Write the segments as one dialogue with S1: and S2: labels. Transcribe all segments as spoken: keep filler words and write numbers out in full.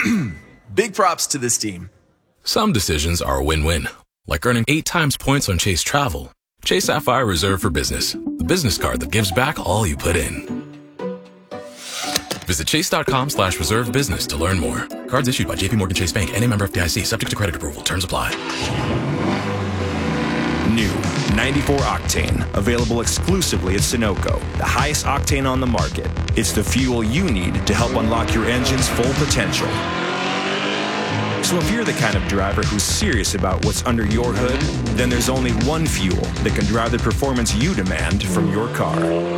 S1: Big props to this team.
S2: Some decisions are a win-win, like earning eight times points on Chase Travel. Chase Sapphire Reserve for Business, the business card that gives back all you put in. Visit chase.com slash reserve business to learn more. Cards issued by J P Morgan Chase Bank and a member F D I C, subject to credit approval. Terms apply.
S3: New ninety-four Octane, available exclusively at Sunoco, the highest octane on the market. It's the fuel you need to help unlock your engine's full potential. So if you're the kind of driver who's serious about what's under your hood, then there's only one fuel that can drive the performance you demand from your car.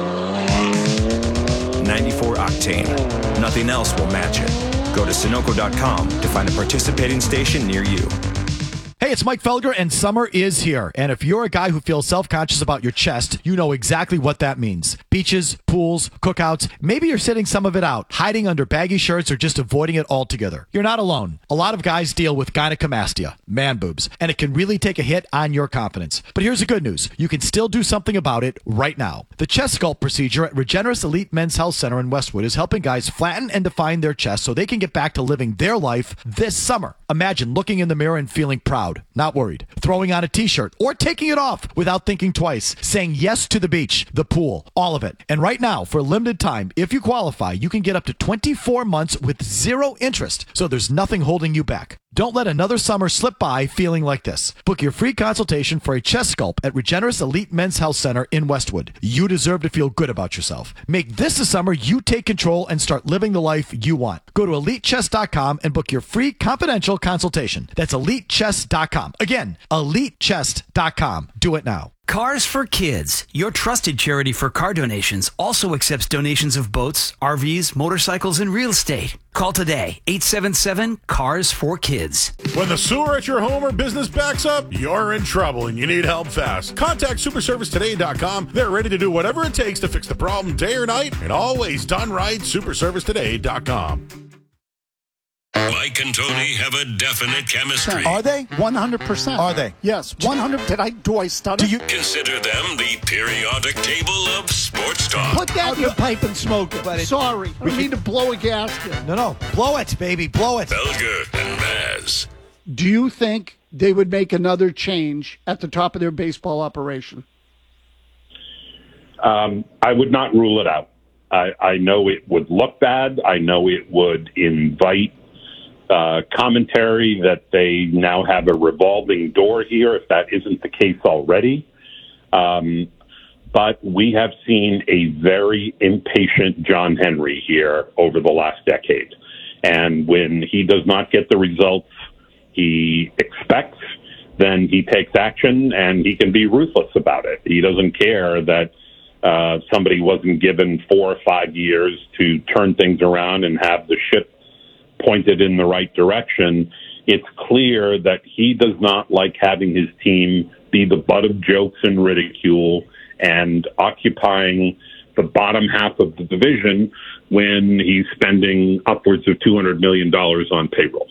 S3: ninety-four Octane. Nothing else will match it. Go to Sunoco dot com to find a participating station near you.
S4: Hey, it's Mike Felger, and summer is here. And if you're a guy who feels self-conscious about your chest, you know exactly what that means. Beaches, pools, cookouts, maybe you're sitting some of it out, hiding under baggy shirts or just avoiding it altogether. You're not alone. A lot of guys deal with gynecomastia, man boobs, and it can really take a hit on your confidence. But here's the good news. You can still do something about it right now. The chest sculpt procedure at Regeneris Elite Men's Health Center in Westwood is helping guys flatten and define their chest so they can get back to living their life this summer. Imagine looking in the mirror and feeling proud, not worried, throwing on a t-shirt or taking it off without thinking twice, saying yes to the beach, the pool, all of it. And right now, for a limited time, if you qualify, you can get up to twenty-four months with zero interest. So there's nothing holding you back. Don't let another summer slip by feeling like this. Book your free consultation for a chest sculpt at Regeneris Elite Men's Health Center in Westwood. You deserve to feel good about yourself. Make this the summer you take control and start living the life you want. Go to elite chest dot com and book your free confidential consultation. That's elite chest dot com. Again, elite chest dot com. Do it now.
S5: Cars for Kids, your trusted charity for car donations, also accepts donations of boats, R Vs, motorcycles, and real estate. Call today, eight seven seven, C A R S for Kids.
S6: When the sewer at your home or business backs up, you're in trouble and you need help fast. Contact super service today dot com. They're ready to do whatever it takes to fix the problem day or night, and always done right. super service today dot com.
S7: Mike and Tony have a definite chemistry.
S8: Are they? one hundred percent.
S4: Are they?
S8: Yes, one hundred. Did I, do I stutter?
S4: Do you
S7: Consider them the periodic table of sports talk.
S8: Put that in your pipe and smoke it.
S4: it
S8: Sorry, I don't need to blow a gasket.
S4: No, no. Blow it, baby. Blow it.
S7: Felger and Maz.
S8: Do you think they would make another change at the top of their baseball operation?
S9: Um, I would not rule it out. I, I know it would look bad. I know it would invite uh, commentary that they now have a revolving door here, if that isn't the case already. Um, but we have seen a very impatient John Henry here over the last decade. And when he does not get the results he expects, then he takes action, and he can be ruthless about it. He doesn't care that uh, somebody wasn't given four or five years to turn things around and have the ship pointed in the right direction. It's clear that he does not like having his team be the butt of jokes and ridicule and occupying the bottom half of the division when he's spending upwards of two hundred million dollars on payroll.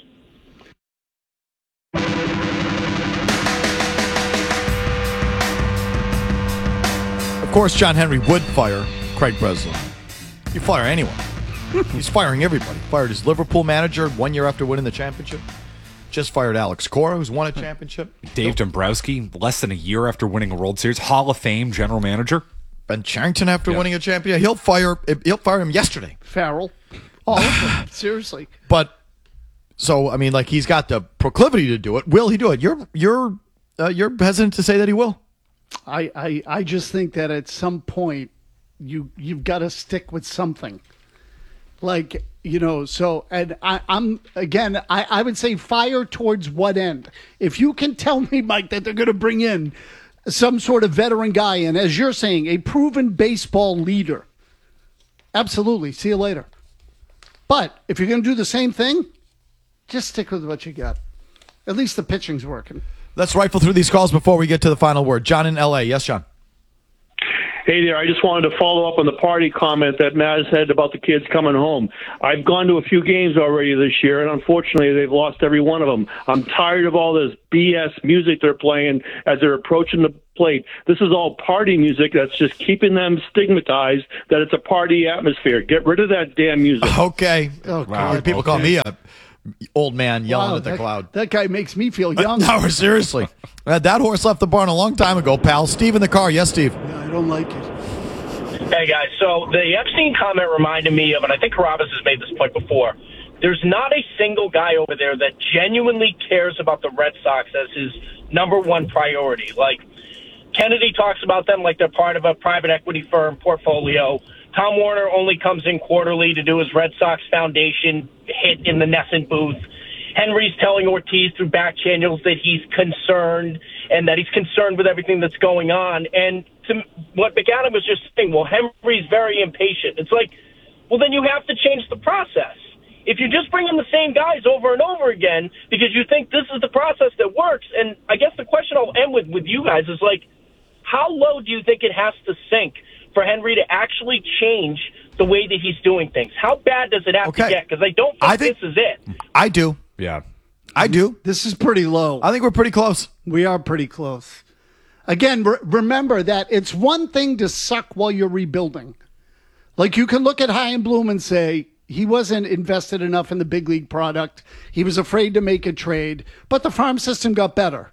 S4: Of course, John Henry would fire Craig Breslow. You fire anyone. He's firing everybody. Fired his Liverpool manager one year after winning the championship. Just fired Alex Cora, who's won a championship.
S10: Dave Dombrowski, less than a year after winning a World Series. Hall of Fame general manager.
S4: Ben Charrington after
S10: Yeah.
S4: winning a championship. He'll fire He'll fire him yesterday.
S8: Farrell. All of them. Seriously.
S4: But, so, I mean, like, he's got the proclivity to do it. Will he do it? You're you're uh, you're hesitant to say that he will?
S8: I, I, I just think that at some point you you've got to stick with something. Like, you know, so, and I, I'm, again, I, I would say fire towards what end? If you can tell me, Mike, that they're going to bring in some sort of veteran guy, and as you're saying, a proven baseball leader, absolutely, see you later. But if you're going to do the same thing, just stick with what you got. At least the pitching's working.
S4: Let's rifle through these calls before we get to the final word. John in L A. Yes, John.
S11: Hey there, I just wanted to follow up on the party comment that Maz had about the kids coming home. I've gone to a few games already this year, and unfortunately they've lost every one of them. I'm tired of all this B S music they're playing as they're approaching the plate. This is all party music that's just keeping them stigmatized that it's a party atmosphere. Get rid of that damn music.
S4: Okay.
S8: Oh,
S4: wow.
S8: God.
S4: People
S10: Okay.
S4: call me a old man yelling
S8: Wow,
S4: at the
S8: that,
S4: cloud.
S8: That guy makes me feel young.
S4: No, seriously. Uh, that horse left the barn a long time ago, pal. Steve in the car. Yes, Steve.
S8: Yeah, I don't like it.
S12: Hey, guys. So the Epstein comment reminded me of, and I think Carabas has made this point before, there's not a single guy over there that genuinely cares about the Red Sox as his number one priority. Like, Kennedy talks about them like they're part of a private equity firm portfolio. Tom Warner only comes in quarterly to do his Red Sox Foundation hit in the Nesson booth. Henry's telling Ortiz through back channels that he's concerned and that he's concerned with everything that's going on. And to what McAdam was just saying, well, Henry's very impatient. It's like, well, then you have to change the process. If you just bring in the same guys over and over again because you think this is the process that works, and I guess the question I'll end with with you guys is like, how low do you think it has to sink for Henry to actually change the way that he's doing things? How bad does it have
S4: Okay.
S12: to get? Because I don't think,
S4: I think
S12: this is it.
S4: I do.
S10: Yeah.
S4: I do.
S8: This is pretty low.
S4: I think we're pretty close.
S8: We are pretty close. Again, re- remember that it's one thing to suck while you're rebuilding. Like, you can look at Chaim Bloom and say, he wasn't invested enough in the big league product. He was afraid to make a trade, but the farm system got better.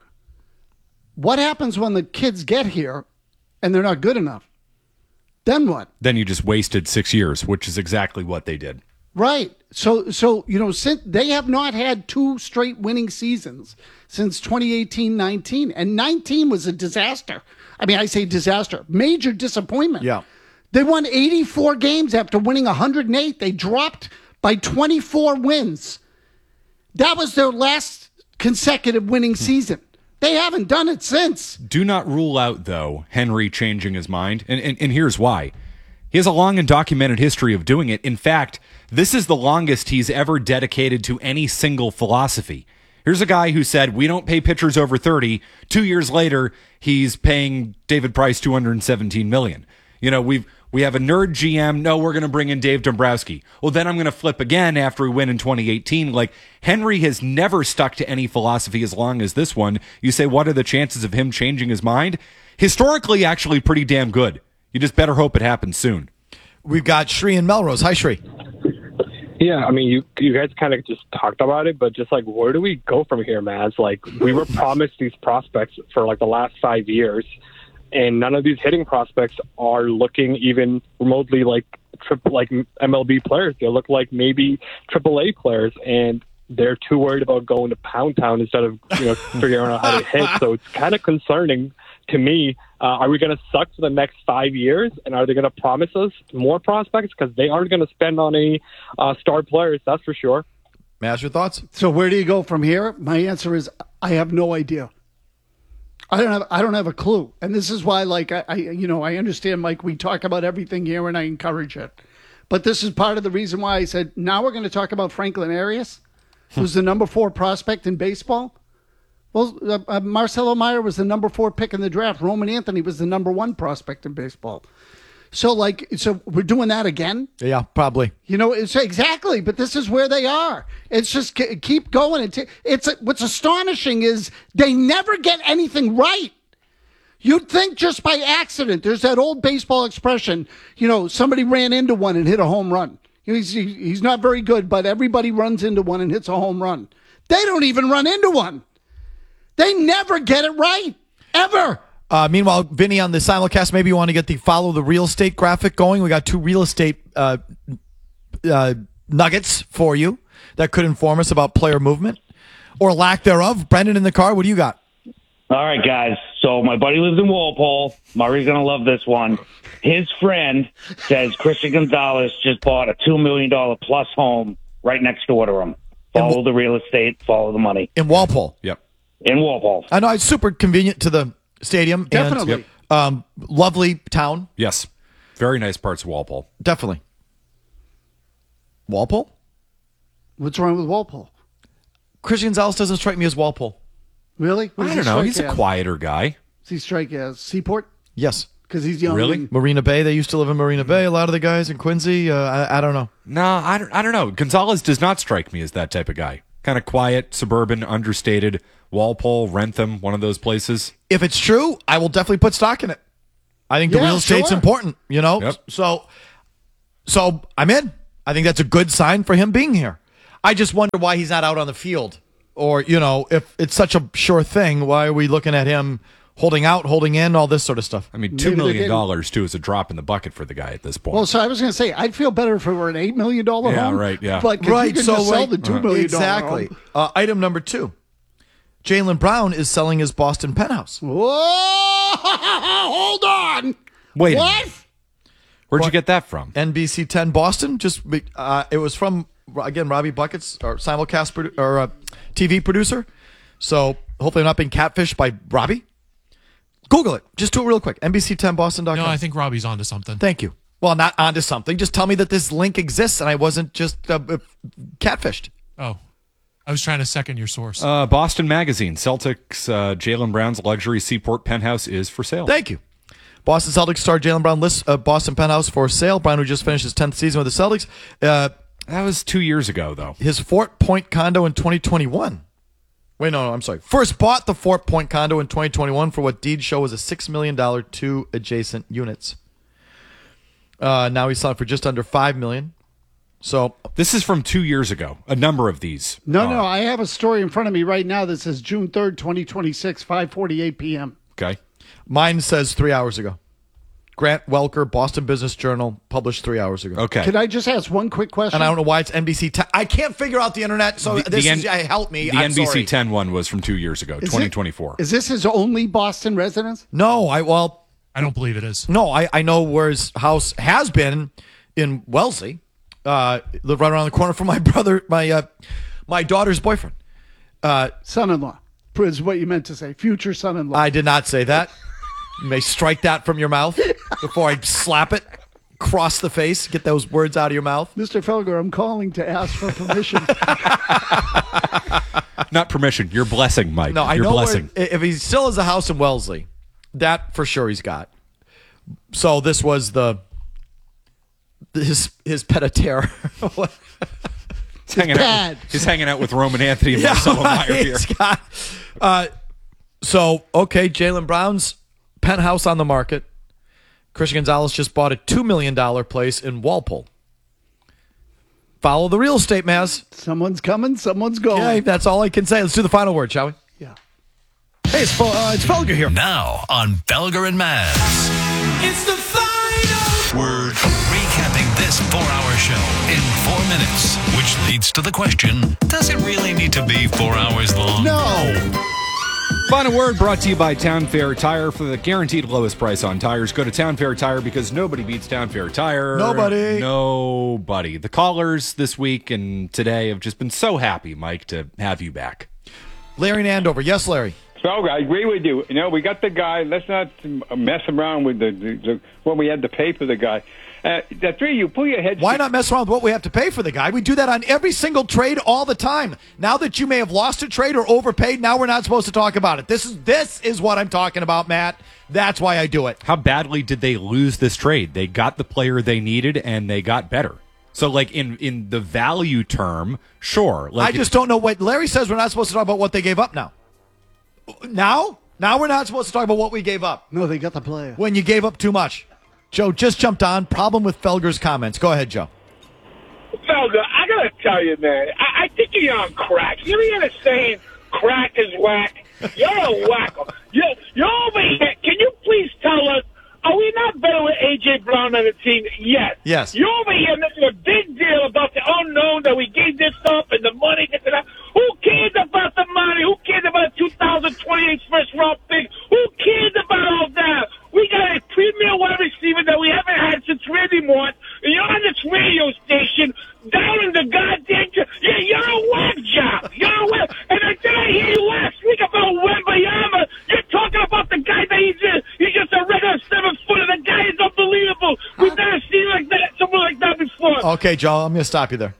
S8: What happens when the kids get here and they're not good enough? Then what?
S10: Then you just wasted six years, which is exactly what they did.
S8: Right. So, so you know, since they have not had two straight winning seasons since twenty eighteen nineteen, and nineteen was a disaster. I mean, I say disaster, major disappointment.
S4: Yeah.
S8: They won eighty-four games after winning one hundred eight. They dropped by twenty-four wins. That was their last consecutive winning season. They haven't done it since.
S10: Do not rule out, though, Henry changing his mind. And, and, and here's why. He has a long and documented history of doing it. In fact, this is the longest he's ever dedicated to any single philosophy. Here's a guy who said, we don't pay pitchers over thirty. Two years later, he's paying David Price two hundred seventeen million dollars. You know, we've we have a nerd G M. No, we're going to bring in Dave Dombrowski. Well, then I'm going to flip again after we win in twenty eighteen. Like, Henry has never stuck to any philosophy as long as this one. You say, what are the chances of him changing his mind? Historically, actually pretty damn good. You just better hope it happens soon.
S4: We've got Shri and Melrose. Hi, Shri.
S13: Yeah, I mean, you you guys kind of just talked about it, but just like, where do we go from here, man? It's like, we were promised these prospects for like the last five years. And none of these hitting prospects are looking even remotely like triple, like M L B players. They look like maybe triple A players, and they're too worried about going to Pound Town instead of, you know, figuring out how to hit. So it's kind of concerning to me. Uh, are we going to suck for the next five years, and are they going to promise us more prospects? Because they aren't going to spend on any uh, star players, that's for sure.
S4: Matt, your thoughts?
S8: So where do you go from here? My answer is I have no idea. I don't have I don't have a clue. And this is why, like, I, I you know, I understand, Mike, we talk about everything here and I encourage it. But this is part of the reason why I said, now we're going to talk about Franklin Arias, who's the number four prospect in baseball. Well, uh, uh, Marcelo Meyer was the number four pick in the draft. Roman Anthony was the number one prospect in baseball. So, like, so we're doing that again?
S4: Yeah, probably.
S8: You know, it's exactly, but this is where they are. It's just keep going. It's, it's what's astonishing is they never get anything right. You'd think just by accident. There's that old baseball expression, you know, somebody ran into one and hit a home run. He's, he's not very good, but everybody runs into one and hits a home run. They don't even run into one. They never get it right, ever.
S4: Uh, meanwhile, Vinny, on the simulcast, maybe you want to get the follow the real estate graphic going. We got two real estate uh, uh, nuggets for you that could inform us about player movement or lack thereof. Brendan in the car, what do you got?
S14: All right, guys. So my buddy lives in Walpole. Murray's going to love this one. His friend says Christian Gonzalez just bought a two million dollars plus home right next door to him. Follow the real estate, follow the money.
S4: In Walpole?
S10: Yep.
S14: In Walpole.
S4: I know it's super convenient to the stadium.
S8: Definitely.
S4: And, um, lovely town.
S10: Yes. Very nice parts of Walpole.
S4: Definitely. Walpole?
S8: What's wrong with Walpole?
S4: Christian Gonzalez doesn't strike me as Walpole.
S8: Really? What
S10: I
S8: does
S10: don't
S8: he
S10: know. He's
S8: strike
S10: a
S8: as?
S10: quieter guy.
S8: Does he strike as Seaport?
S4: Yes.
S8: Because he's young.
S10: Really?
S8: and-
S4: Marina Bay. They used to live in Marina Bay. A lot of the guys in Quincy. Uh, I, I don't know.
S10: No, I don't, I don't know. Gonzalez does not strike me as that type of guy. Kind of quiet, suburban, understated. Walpole, Rentham, one of those places.
S4: If it's true, I will definitely put stock in it. I think the
S8: Yeah,
S4: real estate's
S8: sure.
S4: important, you know?
S10: Yep.
S4: So, so I'm in. I think that's a good sign for him being here. I just wonder why he's not out on the field. Or, you know, if it's such a sure thing, why are we looking at him holding out, holding in, all this sort of stuff?
S10: I mean, two million dollars too is a drop in the bucket for the guy at this point.
S8: Well, so I was going to say, I'd feel better if it were an eight million dollars
S10: Yeah,
S8: home.
S10: right, yeah.
S8: But
S4: right,
S8: you can
S4: so
S8: just sell
S4: like,
S8: the two million dollars
S4: exactly.
S8: home.
S4: Uh, item number two. Jaylen Brown is selling his Boston penthouse.
S8: Whoa! Hold on.
S10: Wait a
S8: What?
S10: minute. Where'd you get that from?
S4: N B C ten Boston. Just uh, it was from again Robbie Buckets, our simulcast produ- or uh, T V producer. So hopefully I'm not being catfished by Robbie. Google it. Just do it real quick. N B C ten Boston dot com.
S15: No, I think Robbie's onto something.
S4: Thank you. Well, not onto something. Just tell me that this link exists and I wasn't just uh, catfished.
S15: Oh, I was trying to second your source.
S10: Uh, Boston Magazine. Celtics, uh, Jaylen Brown's luxury Seaport penthouse is for sale.
S4: Thank you. Boston Celtics star Jaylen Brown lists uh, Boston penthouse for sale. Brown, who just finished his tenth season with the Celtics. Uh,
S10: that was two years ago, though.
S4: His Fort Point condo in twenty twenty-one. Wait, no, no, I'm sorry. First bought the Fort Point condo in twenty twenty-one for what deeds show was a six million dollars, two adjacent units. Uh, now he's selling for just under five million dollars. So
S10: this is from two years ago. A number of these.
S8: No,
S10: are.
S8: no, I have a story in front of me right now that says June third, twenty twenty-six, five forty-eight p.m.
S10: Okay.
S4: Mine says three hours ago. Grant Welker, Boston Business Journal, published three hours ago.
S10: Okay.
S8: Could I just ask one quick question?
S4: And I don't know why it's N B C ten. I can't figure out the internet, so
S10: The-
S4: this
S10: the
S4: is
S10: N-
S4: uh, help me.
S10: The
S4: I'm
S10: N B C
S4: sorry.
S10: ten one was from two years ago,
S8: Is it-
S10: twenty twenty-four.
S8: Is this his only Boston residence?
S4: No, I well,
S15: I don't believe it is.
S4: no, I, I know where his house has been in Wellesley. Uh, live right around the corner from my brother, my uh, my daughter's boyfriend. Uh,
S8: Son-in-law is what you meant to say. Future son-in-law.
S4: I did not say that. You may strike that from your mouth before I slap it across the face. Get those words out of your mouth.
S8: Mister Felger, I'm calling to ask for permission.
S10: Not permission. Your blessing, Mike.
S4: No, I
S10: Your
S4: know where-
S10: blessing.
S4: if he still has a house in Wellesley, that for sure he's got. So this was the his his pet a terre.
S10: He's hanging, out with, he's hanging out with Roman Anthony and Marcelo Meyer here.
S4: He's got- uh, so okay, Jaylen Brown's penthouse on the market. Christian Gonzalez just bought a two million dollars place in Walpole. Follow the real estate, Maz.
S8: Someone's coming, someone's going.
S4: Yeah, that's all I can say. Let's do the final word, shall we?
S8: Yeah.
S4: Hey, it's, uh, it's Felger here.
S1: Now on Felger and Maz.
S16: It's the final word. Recapping this four-hour show in four minutes, which leads to the question, does it really need to be four hours long?
S8: No.
S10: Final word brought to you by Town Fair Tire. For the guaranteed lowest price on tires, go to Town Fair Tire because nobody beats Town Fair Tire.
S4: Nobody.
S10: Nobody. The callers this week and today have just been so happy, Mike, to have you back.
S4: Larry Nandover. Yes, Larry.
S17: So I agree with you. You know, we got the guy. Let's not mess around with the, the, the what we had to pay for the guy. Uh, the three of you, pull your heads.
S4: Why not mess around with what we have to pay for the guy? We do that on every single trade all the time. Now that you may have lost a trade or overpaid, now we're not supposed to talk about it. This is this is what I'm talking about, Matt. That's why I do it.
S10: How badly did they lose this trade? They got the player they needed and they got better. So, like, in, in the value term, sure. Like
S4: I just don't know what Larry says. We're not supposed to talk about what they gave up now. Now? Now we're not supposed to talk about what we gave up.
S8: No, they got the player.
S4: When you gave up too much. Joe just jumped on. Problem with Felger's comments. Go ahead, Joe.
S18: Felger, I gotta tell you, man, I, I think you're on crack. You hear the saying, crack is whack? You're a wacko. You're, you're over here. Can you please tell us, are we not better with A J. Brown on the team? Yes.
S4: Yes.
S18: You're over here making a big deal about the unknown that we gave this up and the money. This and that. Who cares about the money? Who cares about a two thousand twenty-eight first round pick? Who cares about all that? We got a premier wide receiver that we haven't had since Randy Moss. And you're on this radio station down in the goddamn... Yeah, you're a whack job. You're a whack... And I did I hear you last week about Wembayama. You're talking about the guy that he's just... He's just a regular seven-footer. The guy is unbelievable. We've never seen like that, someone like that before.
S4: Okay, Joe, I'm going to stop you there.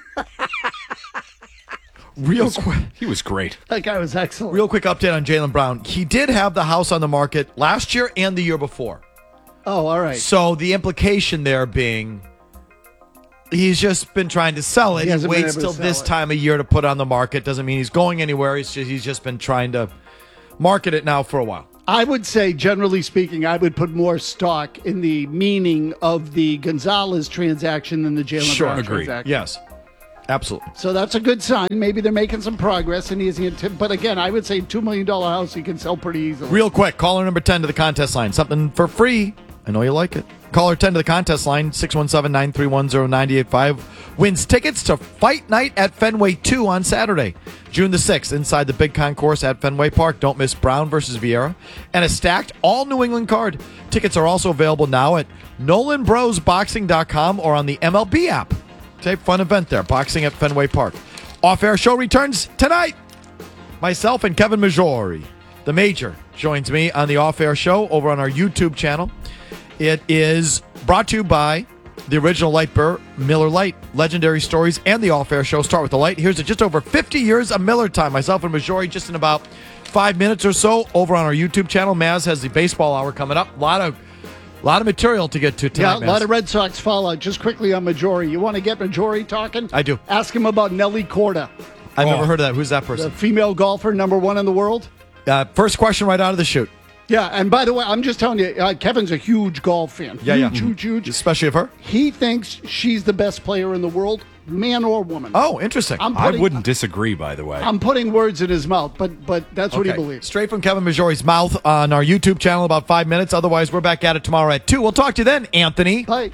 S4: Real quick.
S10: He was great.
S8: That guy was excellent.
S4: Real quick update on Jaylen Brown. He did have the house on the market last year and the year before.
S8: Oh, all right.
S4: So the implication there being he's just been trying to sell it.
S8: He
S4: He,
S8: hasn't been
S4: waits
S8: able to
S4: till
S8: sell
S4: this
S8: it.
S4: time of year to put it on the market. Doesn't mean he's going anywhere. He's just, he's just been trying to market it now for a while.
S8: I would say, generally speaking, I would put more stock in the meaning of the Gonzalez transaction than the Jaylen
S4: Sure,
S8: Brown
S4: agreed.
S8: transaction.
S4: Yes. Absolutely.
S8: So that's a good sign. Maybe they're making some progress and he's into, but again, I would say two million dollars house you can sell pretty easily.
S4: Real quick, caller number ten to the contest line. Something for free. I know you like it. Caller ten to the contest line, six one seven, nine three one, zero nine eight five, wins tickets to Fight Night at Fenway two on Saturday, June the sixth, inside the Big Concourse at Fenway Park. Don't miss Brown versus Vieira and a stacked all-New England card. Tickets are also available now at nolan bros boxing dot com or on the M L B app. It's a fun event there, boxing at Fenway Park. Off-air show returns tonight. Myself and Kevin Majori, the Major, joins me on the off-air show over on our YouTube channel. It is brought to you by the original light beer, Miller Lite, legendary stories, and the off-air show. Start with the light. Here's to just over fifty years of Miller time. Myself and Majori just in about five minutes or so over on our YouTube channel. Maz has the baseball hour coming up. A lot of, lot of material to get to tonight,
S8: Yeah, a lot
S4: Maz.
S8: of Red Sox fallout. Just quickly on Majori. You want to get Majori talking?
S4: I do.
S8: Ask him about Nelly Corda.
S4: I've
S8: Oh.
S4: never heard of that. Who's that
S8: The
S4: person?
S8: female golfer, number one in the world.
S4: Uh, first question right out of the chute.
S8: Yeah, and by the way, I'm just telling you, uh, Kevin's a huge golf fan.
S4: Yeah,
S8: huge,
S4: yeah.
S8: huge, huge.
S4: Especially of her?
S8: He thinks she's the best player in the world, man or woman.
S4: Oh, interesting.
S8: I'm
S10: I
S8: putting,
S10: wouldn't disagree, by the way.
S8: I'm putting words in his mouth, but but that's what he
S4: Okay.
S8: believes.
S4: Straight from Kevin Majori's mouth on our YouTube channel, about five minutes. Otherwise, we're back at it tomorrow at two. We'll talk to you then, Anthony.
S8: Bye.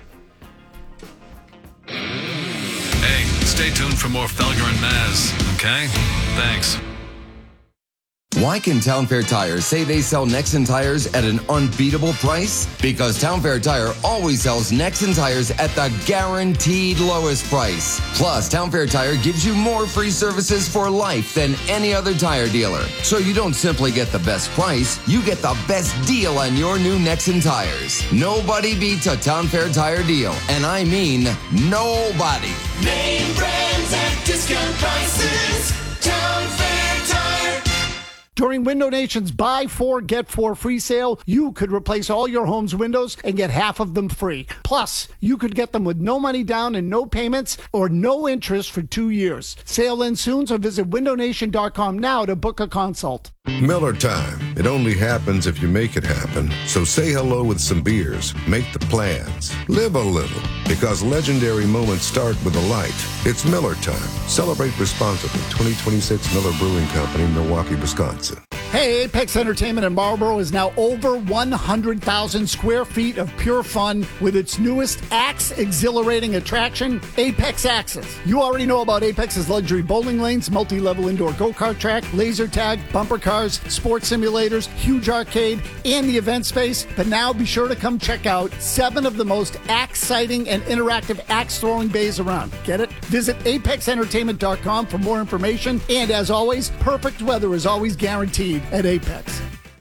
S16: Hey, stay tuned for more Felger and Maz, okay? Thanks.
S19: Why can Town Fair Tires say they sell Nexen tires at an unbeatable price? Because Town Fair Tire always sells Nexen tires at the guaranteed lowest price. Plus, Town Fair Tire gives you more free services for life than any other tire dealer. So you don't simply get the best price, you get the best deal on your new Nexen tires. Nobody beats a Town Fair Tire deal, and I mean nobody.
S20: Name brands at discount prices. Town Fair Tire.
S8: During Window Nation's buy four, get four free sale, you could replace all your home's windows and get half of them free. Plus, you could get them with no money down and no payments or no interest for two years. Sale ends soon, so visit window nation dot com now to book a consult.
S21: Miller time. It only happens if you make it happen. So say hello with some beers. Make the plans. Live a little. Because legendary moments start with a light. It's Miller time. Celebrate responsibly. twenty twenty-six Miller Brewing Company, Milwaukee, Wisconsin.
S8: Hey, Apex Entertainment in Marlboro is now over one hundred thousand square feet of pure fun with its newest Axe exhilarating attraction, Apex Axes. You already know about Apex's luxury bowling lanes, multi-level indoor go-kart track, laser tag, bumper cars, sports simulators, huge arcade, and the event space. But now be sure to come check out seven of the most axe-sighting and interactive axe-throwing bays around. Get it? Visit apex entertainment dot com for more information. And as always, perfect weather is always guaranteed at Apex.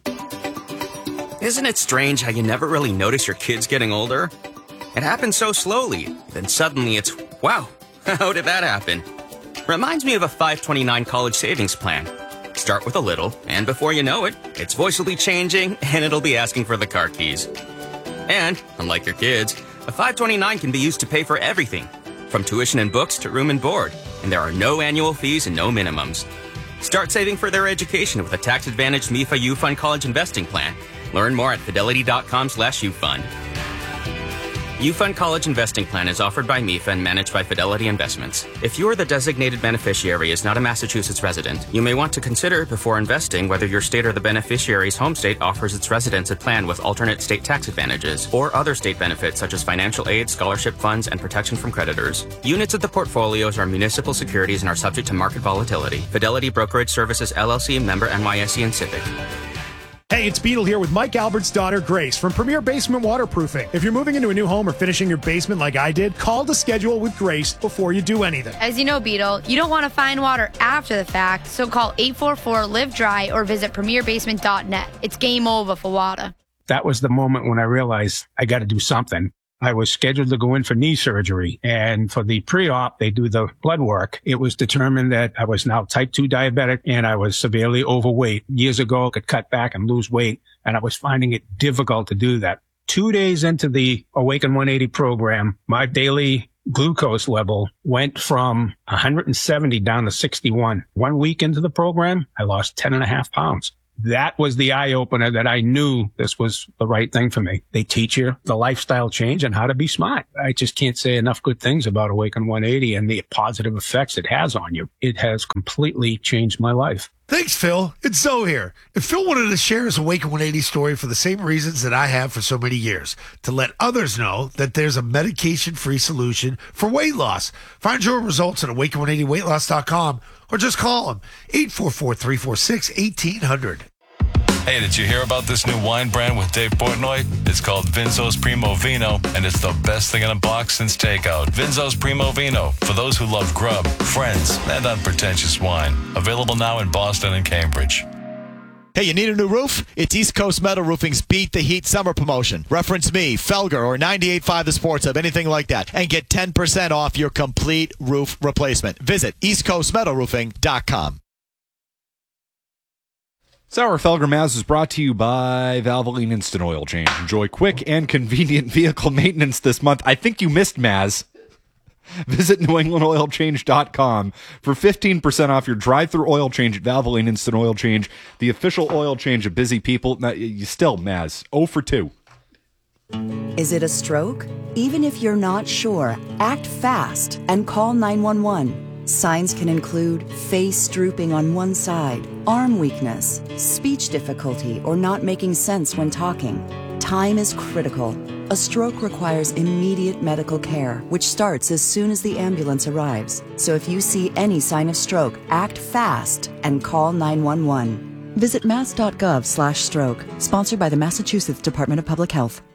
S22: Isn't it strange how you never really notice your kids getting older? It happens so slowly, then suddenly it's, wow, how did that happen? Reminds me of a five twenty-nine college savings plan. Start with a little, and before you know it, it's voicefully changing, and it'll be asking for the car keys. And, unlike your kids, a five twenty-nine can be used to pay for everything, from tuition and books to room and board, and there are no annual fees and no minimums. Start saving for their education with a tax-advantaged M I F A U-Fund College Investing Plan. Learn more at fidelity dot com slash U-Fund. U-Fund College Investing Plan is offered by M I F A and managed by Fidelity Investments. If you or the designated beneficiary is not a Massachusetts resident, you may want to consider before investing whether your state or the beneficiary's home state offers its residents a plan with alternate state tax advantages or other state benefits such as financial aid, scholarship funds, and protection from creditors. Units of the portfolios are municipal securities and are subject to market volatility. Fidelity Brokerage Services, L L C, member N Y S E and Civic.
S23: Hey, it's Beetle here with Mike Albert's daughter, Grace, from Premier Basement Waterproofing. If you're moving into a new home or finishing your basement like I did, call to schedule with Grace before you do anything.
S24: As you know, Beetle, you don't want to find water after the fact, so call eight four four, live dry or visit premier basement dot net. It's game over for water.
S25: That was the moment when I realized I got to do something. I was scheduled to go in for knee surgery, and for the pre-op, they do the blood work. It was determined that I was now type two diabetic and I was severely overweight. Years ago, I could cut back and lose weight, and I was finding it difficult to do that. Two days into the Awaken one eighty program, my daily glucose level went from one hundred seventy down to sixty-one. One week into the program, I lost ten and a half pounds. That was the eye opener that I knew this was the right thing for me. They teach you the lifestyle change and how to be smart. I just can't say enough good things about Awaken one eighty and the positive effects it has on you. It has completely changed my life.
S2: Thanks, Phil. It's Zoe here. And Phil wanted to share his Awaken one eighty story for the same reasons that I have for so many years, to let others know that there's a medication-free solution for weight loss. Find your results at awaken one eighty weight loss dot com or just call them eight four four, three four six, one eight zero zero.
S16: Hey, did you hear about this new wine brand with Dave Portnoy? It's called Vinzo's Primo Vino, and it's the best thing in a box since takeout. Vinzo's Primo Vino, for those who love grub, friends, and unpretentious wine. Available now in Boston and Cambridge.
S4: Hey, you need a new roof? It's East Coast Metal Roofing's Beat the Heat summer promotion. Reference me, Felger, or ninety-eight point five The Sports Hub, anything like that, and get ten percent off your complete roof replacement. Visit east coast metal roofing dot com.
S10: Sauer Felger Maz is brought to you by Valvoline Instant Oil Change. Enjoy quick and convenient vehicle maintenance this month. I think you missed Maz. Visit new england oil change dot com for fifteen percent off your drive-through oil change at Valvoline Instant Oil Change, the official oil change of busy people. Now, you still, Maz, oh for two.
S3: Is it a stroke? Even if you're not sure, act fast and call nine one one. Signs can include face drooping on one side, arm weakness, speech difficulty, or not making sense when talking. Time is critical. A stroke requires immediate medical care, which starts as soon as the ambulance arrives. So if you see any sign of stroke, act fast and call nine one one. Visit mass dot gov slash stroke, sponsored by the Massachusetts Department of Public Health.